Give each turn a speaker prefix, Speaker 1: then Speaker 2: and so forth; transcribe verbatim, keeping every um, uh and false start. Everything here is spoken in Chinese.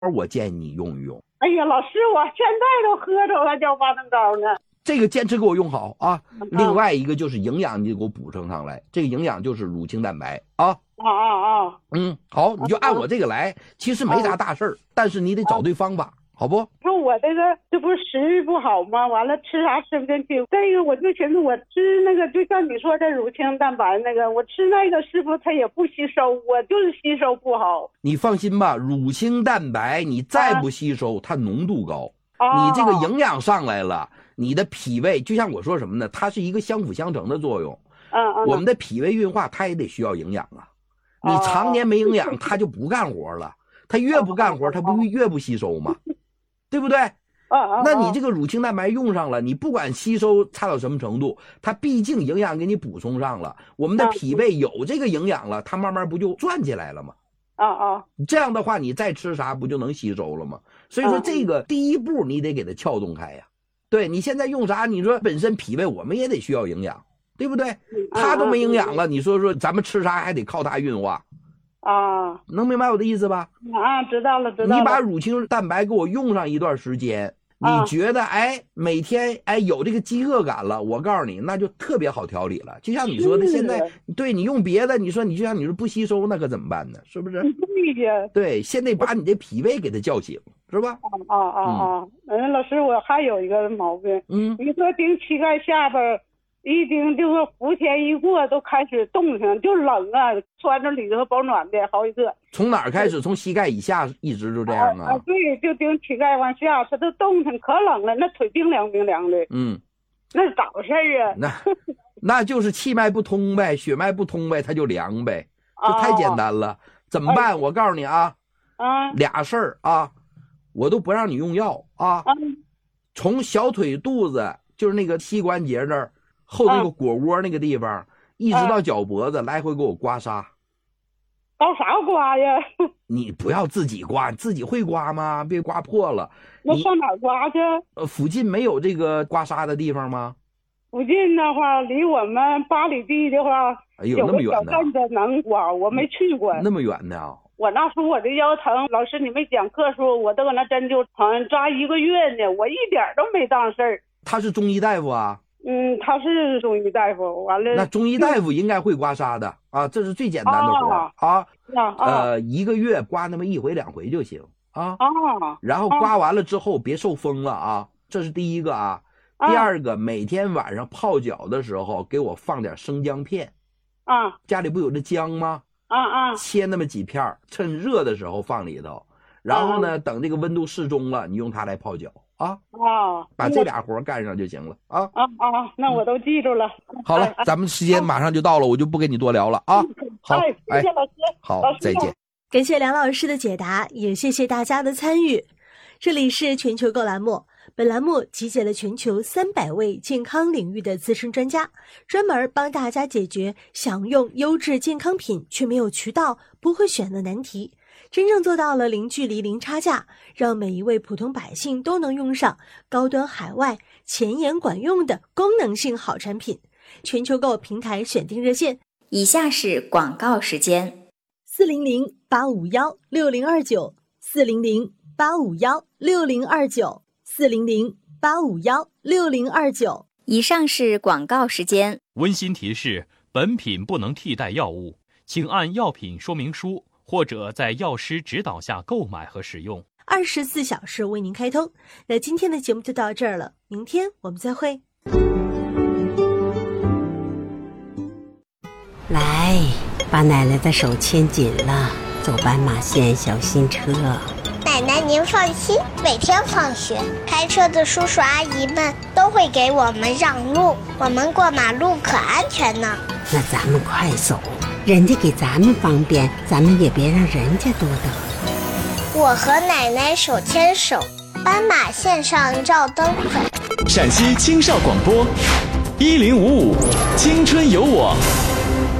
Speaker 1: 我建议你用一用。
Speaker 2: 哎呀，老师，我现在都喝着了胶巴登膏呢。
Speaker 1: 这个坚持给我用好啊！另外一个就是营养，你得给我补充上来。这个营养就是乳清蛋白啊！
Speaker 2: 啊啊啊！
Speaker 1: 嗯，好，你就按我这个来。其实没啥大事儿，但是你得找对方法，好不？
Speaker 2: 说我这个这不是食欲不好吗？完了吃啥吃不进去。这个我就寻思，我吃那个就像你说的乳清蛋白那个，我吃那个是不是它也不吸收？我就是吸收不好。
Speaker 1: 你放心吧，乳清蛋白你再不吸收，它浓度高，
Speaker 2: 啊、
Speaker 1: 你这个营养上来了。你的脾胃就像我说什么呢？它是一个相辅相成的作用。
Speaker 2: 嗯嗯，
Speaker 1: 我们的脾胃运化它也得需要营养啊。你常年没营养，它就不干活了。它越不干活，它不越不吸收吗？对不对？那你这个乳清蛋白用上了，你不管吸收差到什么程度，它毕竟营养给你补充上了。我们的脾胃有这个营养了，它慢慢不就转起来了吗？
Speaker 2: 啊啊！
Speaker 1: 这样的话，你再吃啥不就能吸收了吗？所以说，这个第一步你得给它撬动开呀。对，你现在用啥？你说本身脾胃我们也得需要营养，对不对？它都没营养了，你说说咱们吃啥还得靠它运化
Speaker 2: 啊？
Speaker 1: 能明白我的意思吧？
Speaker 2: 啊，知道了，知道了。
Speaker 1: 你把乳清蛋白给我用上一段时间，你觉得哎每天哎有这个饥饿感了，我告诉你那就特别好调理了。就像你说的，现在对你用别的，你说你就像你说不吸收，那可怎么办呢？是不是？
Speaker 2: 对呀。对，
Speaker 1: 现在把你这脾胃给它叫醒。是吧？
Speaker 2: 啊啊啊！嗯，老师，我还有一个毛病，
Speaker 1: 嗯，
Speaker 2: 你说顶膝盖下边，一顶就是伏天一过都开始冻上，就冷啊，穿着里头保暖的好几个。
Speaker 1: 从哪儿开始？从膝盖以下一直就这样啊？
Speaker 2: 啊，对，就顶膝盖往下，它都冻上，可冷了，那腿冰凉冰凉的。
Speaker 1: 嗯，
Speaker 2: 那是咋回事啊？
Speaker 1: 那那就是气脉不通呗，血脉不通呗，它就凉呗，这太简单了。怎么办？我告诉你啊，
Speaker 2: 啊，
Speaker 1: 俩事儿啊。我都不让你用药啊！从小腿肚子，就是那个膝关节这儿后那个腘窝那个地方，一直到脚脖子，来回给我刮痧。
Speaker 2: 搞啥刮呀？
Speaker 1: 你不要自己刮，自己会刮吗？别刮破了。
Speaker 2: 那上哪儿刮去？
Speaker 1: 呃，附近没有这个刮痧的地方吗？
Speaker 2: 附近的话，离我们八里地的话，
Speaker 1: 哎呦，那么远呢？
Speaker 2: 有个小能刮，我没去过。
Speaker 1: 那么远呢？
Speaker 2: 我那时候我这腰疼，老师你没讲课时候，我都搁那针灸疼扎一个月呢，我一点都没当事儿。
Speaker 1: 他是中医大夫啊？
Speaker 2: 嗯，他是中医大夫。完了，
Speaker 1: 那中医大夫应该会刮痧的啊，这是最简单的活啊。
Speaker 2: 啊,
Speaker 1: 啊呃，一个月刮那么一回两回就行啊。
Speaker 2: 啊，
Speaker 1: 然后刮完了之后别受风了啊，这是第一个啊。第二个，每天晚上泡脚的时候给我放点生姜片。
Speaker 2: 啊，
Speaker 1: 家里不有这姜吗？
Speaker 2: 啊啊，
Speaker 1: 切那么几片，趁热的时候放里头，然后呢，等这个温度适中了，你用它来泡脚啊。
Speaker 2: 啊，
Speaker 1: 把这俩活干上就行了啊。
Speaker 2: 啊啊，那我都记住了。
Speaker 1: 好了，咱们时间马上就到了，我就不跟你多聊了啊。好，
Speaker 2: 谢谢老师。
Speaker 1: 好，再见。
Speaker 3: 感谢梁老师的解答，也谢谢大家的参与。这里是全球购栏目，本栏目集结了全球三百位健康领域的资深专家，专门帮大家解决想用优质健康品却没有渠道、不会选的难题，真正做到了零距离、零差价，让每一位普通百姓都能用上高端海外、前沿管用的功能性好产品。全球购平台选定热线，
Speaker 4: 以下是广告时间：
Speaker 3: 四零零八五幺六零二九，四零零八五幺六零二九，四零零八五幺六零二九。
Speaker 4: 以上是广告时间。
Speaker 5: 温馨提示：本品不能替代药物，请按药品说明书或者在药师指导下购买和使用。
Speaker 3: 二十四小时为您开通。那今天的节目就到这儿了，明天我们再会。
Speaker 6: 来，把奶奶的手牵紧了，走斑马线，小心车。
Speaker 7: 奶奶您放心，每天放学开车的叔叔阿姨们都会给我们让路，我们过马路可安全呢。
Speaker 6: 那咱们快走，人家给咱们方便，咱们也别让人家多等。
Speaker 7: 我和奶奶手牵手，斑马线上照灯会。
Speaker 8: 陕西青少广播一零五五，青春有我。